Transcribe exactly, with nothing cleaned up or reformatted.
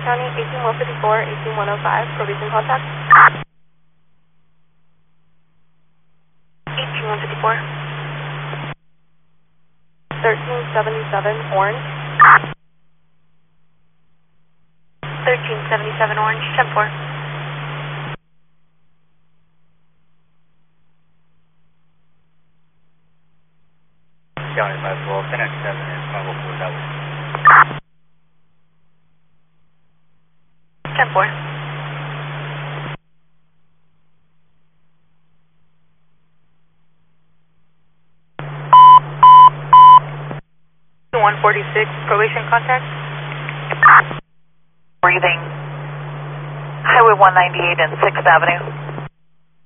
County, eighteen one fifty-four, eighteen one oh five, probation contact. eighteen one fifty-four. thirteen seventy-seven, Orange. thirteen seventy-seven, Orange, ten four. County five twelve, ten seven is five oh four W. ten four. one forty-six, probation contact. Breathing. Highway one ninety-eight and sixth Avenue.